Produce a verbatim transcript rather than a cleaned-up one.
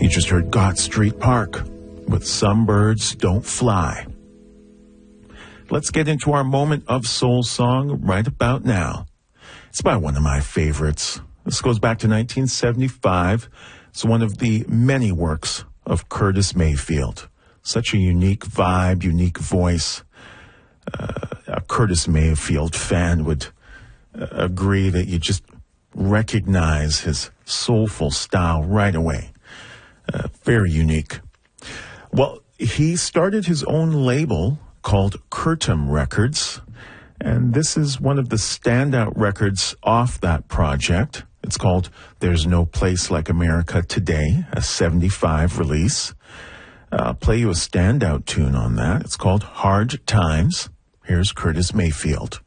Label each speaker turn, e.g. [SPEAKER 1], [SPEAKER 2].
[SPEAKER 1] You just heard Gott Street Park with Some Birds Don't Fly. Let's get into our moment of soul song right about now. It's by one of my favorites. This goes back to nineteen seventy-five. It's one of the many works of Curtis Mayfield. Such a unique vibe, unique voice. Uh, a Curtis Mayfield fan would uh, agree that you just recognize his soulful style right away. Uh, very unique. Well, he started his own label called Curtom Records, and this is one of the standout records off that project. It's called There's No Place Like America Today, a seventy-five release. I'll play you a standout tune on that. It's called Hard Times. Here's Curtis Mayfield.